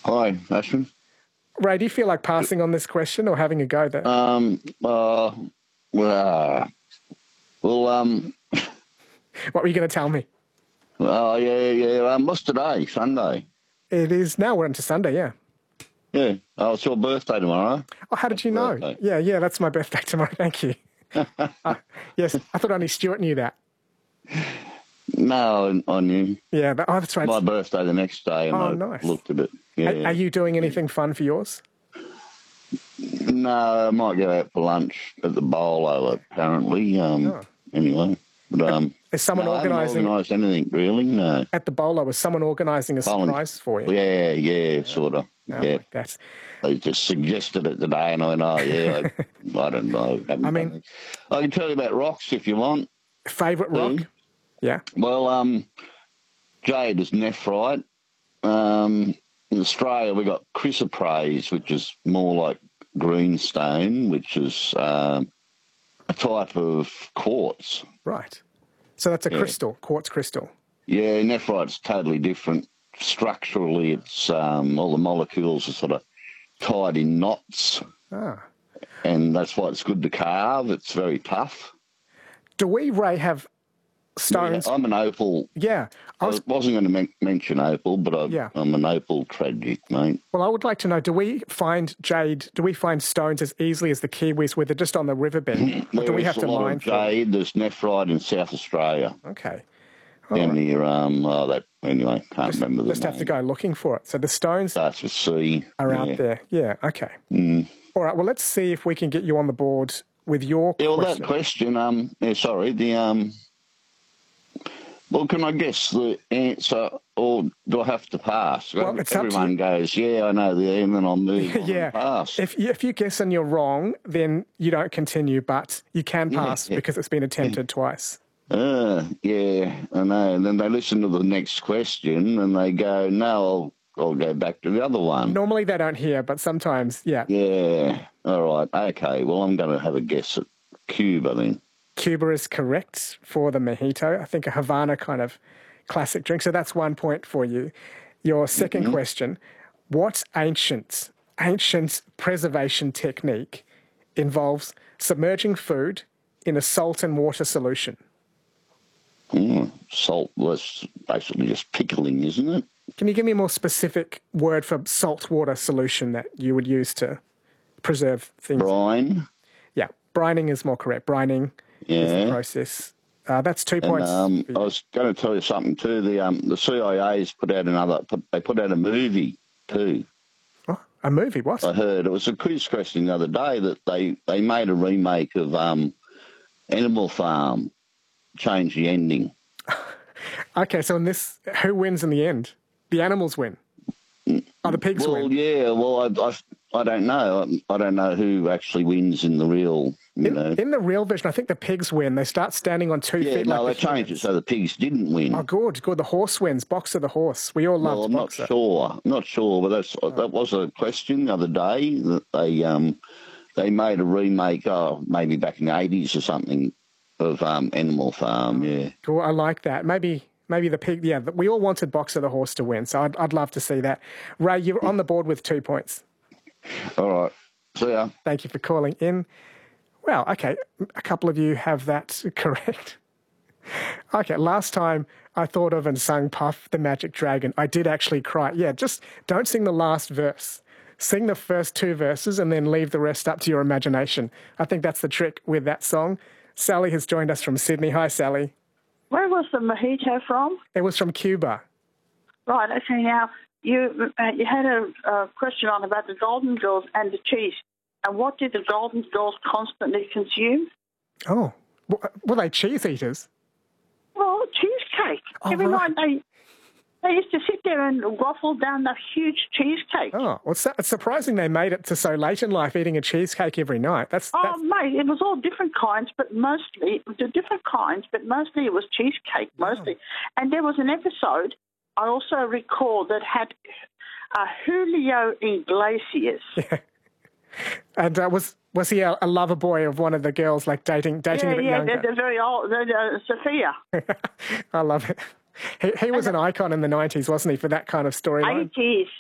Hi, Ashwin. Ray, do you feel like passing on this question or having a go there? Well, well, What were you going to tell me? yeah. What's today? Sunday. It is now. We're into Sunday, yeah. Yeah. Oh, it's your birthday tomorrow. Oh, how did you know? Birthday. Yeah, that's my birthday tomorrow. Thank you. Yes, I thought only Stuart knew that. No, I knew. Yeah, that's right. My birthday the next day, and I nice. looked at it. Yeah. Are you doing anything fun for yours? No, I might go out for lunch at the Bolo, apparently. Anyway. But, Is someone I haven't organising organised anything, really, no. at the Bolo? Is someone organising a surprise for you? Yeah, sort of. Oh, yeah. like that. They just suggested it today, and I went, oh, yeah, I don't know. I mean, I can tell you about rocks if you want. Favourite rock? Yeah. Well, jade is nephrite. In Australia, we got chrysoprase, which is more like greenstone, which is a type of quartz. Right. So that's a crystal, quartz crystal. Yeah, nephrite's totally different. Structurally, it's all the molecules are sort of tied in knots. And that's why it's good to carve. It's very tough. Do we, Ray, have stones? Yeah, I'm an opal. Yeah. I wasn't going to mention opal, but I'm an opal tragic, mate. Well, I would like to know, do we find stones as easily as the Kiwis where they're just on the riverbed? Or do we have to mine for jade? There's nephrite in South Australia. Okay. Down near, anyway, can't remember the name. Just have to go looking for it. So the stones starts with C. Are out there. Yeah, okay. All right, well, let's see if we can get you on the board with your question. Yeah, well, that question, well, can I guess the answer, or do I have to pass? Well, it's Everyone goes, yeah, I know the and then I'll move on and pass. If you guess and you're wrong, then you don't continue, but you can pass because it's been attempted twice. Yeah, I know. And then they listen to the next question and they go, no, I'll go back to the other one. Normally they don't hear, but sometimes, yeah. Yeah, all right. Okay, well, I'm going to have a guess at Cuba then. Cuba is correct for the mojito. I think a Havana kind of classic drink. So that's 1 point for you. Your second question, what ancient preservation technique involves submerging food in a salt and water solution? Salt was basically just pickling, isn't it? Can you give me a more specific word for salt water solution that you would use to preserve things? Brine. Yeah, brining is more correct. Brining is the process. That's 2 points. I was going to tell you something too. The CIA's put out a movie too. Oh, a movie? What? I heard it was a quiz question the other day that they made a remake of Animal Farm. Change the ending. Okay, so in this, who wins in the end? The animals win. Oh, the pigs win. Well, yeah. Well, I don't know. I don't know who actually wins in the real. In the real version, I think the pigs win. They start standing on 2 feet. No, they changed it so the pigs didn't win. Oh, good. The horse wins. Boxer the horse. We all love Boxer. I'm not sure, but that was a question the other day that they made a remake. Maybe back in the 80s or something. Of Animal Farm, yeah. Cool, I like that. Maybe the pig, yeah. We all wanted Boxer the horse to win, so I'd love to see that. Ray, you're on the board with 2 points. All right. See ya. Thank you for calling in. Well, okay, a couple of you have that correct. Okay, last time I thought of and sung Puff the Magic Dragon, I did actually cry. Yeah, just don't sing the last verse. Sing the first 2 verses and then leave the rest up to your imagination. I think that's the trick with that song. Sally has joined us from Sydney. Hi, Sally. Where was the mojito from? It was from Cuba. Right, okay, now, you had a question on about the Golden Girls and the cheese. And what did the Golden Girls constantly consume? Oh, were they cheese eaters? Well, cheesecake. Every night they used to sit there and waffle down the huge cheesecake. Oh, well, it's surprising they made it to so late in life eating a cheesecake every night. Mate, it was all different kinds, but mostly it was cheesecake, mostly. And there was an episode I also recall that had Julio Iglesias. Yeah. And was he a lover boy of one of the girls, like dating a bit younger? Yeah, they're very old, Sophia. I love it. He was an icon in the 90s, wasn't he, for that kind of storyline? 80s.